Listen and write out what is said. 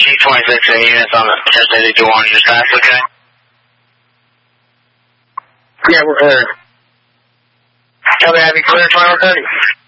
Chief 26 and units on the Interstate 81 in your staff, okay? Yeah, we're Tell me, have you cleared 2130?